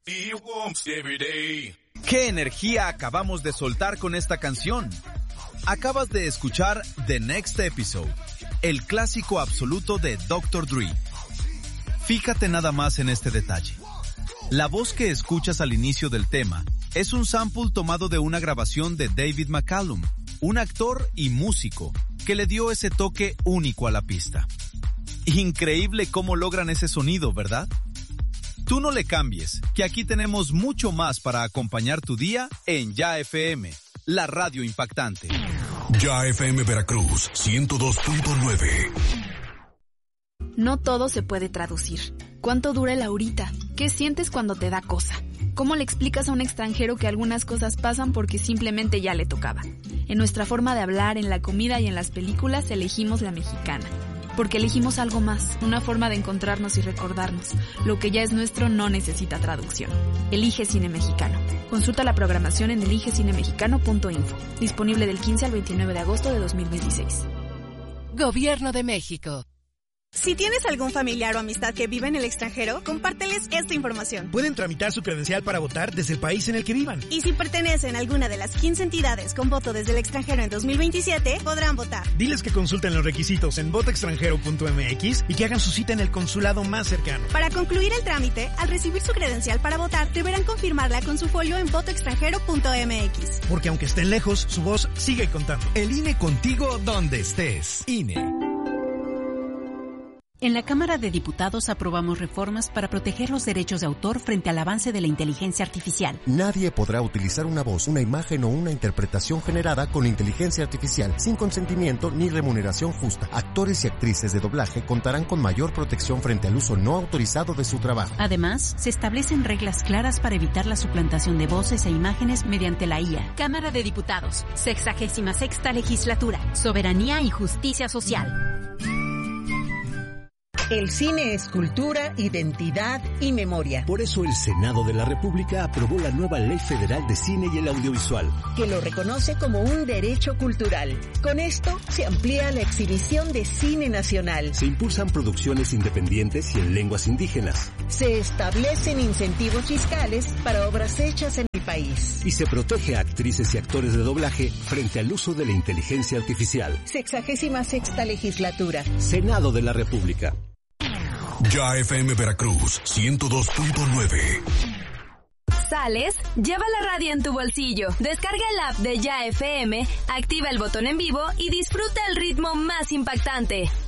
¿Qué energía acabamos de soltar con esta canción? Acabas de escuchar The Next Episode, el clásico absoluto de Dr. Dre. Fíjate nada más en este detalle. La voz que escuchas al inicio del tema es un sample tomado de una grabación de David McCallum, un actor y músico que le dio ese toque único a la pista. Increíble cómo logran ese sonido, ¿verdad? Tú no le cambies, que aquí tenemos mucho más para acompañar tu día en Ya FM, la radio impactante. Ya FM Veracruz, 102.9. No todo se puede traducir. ¿Cuánto dura el ahorita? ¿Qué sientes cuando te da cosa? ¿Cómo le explicas a un extranjero que algunas cosas pasan porque simplemente ya le tocaba? En nuestra forma de hablar, en la comida y en las películas elegimos la mexicana. Porque elegimos algo más, una forma de encontrarnos y recordarnos. Lo que ya es nuestro no necesita traducción. Elige Cine Mexicano. Consulta la programación en eligecinemexicano.info. Disponible del 15 al 29 de agosto de 2026. Gobierno de México. Si tienes algún familiar o amistad que vive en el extranjero, compárteles esta información. Pueden tramitar su credencial para votar desde el país en el que vivan. Y si pertenecen a alguna de las 15 entidades con voto desde el extranjero en 2027, podrán votar. Diles que consulten los requisitos en votoextranjero.mx y que hagan su cita en el consulado más cercano. Para concluir el trámite, al recibir su credencial para votar, deberán confirmarla con su folio en votoextranjero.mx. Porque aunque estén lejos, su voz sigue contando. El INE contigo donde estés. INE. En la Cámara de Diputados aprobamos reformas para proteger los derechos de autor frente al avance de la inteligencia artificial. Nadie podrá utilizar una voz, una imagen o una interpretación generada con inteligencia artificial sin consentimiento ni remuneración justa. Actores y actrices de doblaje contarán con mayor protección frente al uso no autorizado de su trabajo. Además, se establecen reglas claras para evitar la suplantación de voces e imágenes mediante la IA. Cámara de Diputados, 66ª Legislatura, Soberanía y Justicia Social. El cine es cultura, identidad y memoria. Por eso el Senado de la República aprobó la nueva Ley Federal de Cine y el Audiovisual, que lo reconoce como un derecho cultural. Con esto se amplía la exhibición de cine nacional. Se impulsan producciones independientes y en lenguas indígenas. Se establecen incentivos fiscales para obras hechas en el país. Y se protege a actrices y actores de doblaje frente al uso de la inteligencia artificial. 66ª Legislatura. Senado de la República. Ya FM Veracruz, 102.9. ¿Sales? Lleva la radio en tu bolsillo. Descarga el app de Ya FM, activa el botón en vivo y disfruta el ritmo más impactante.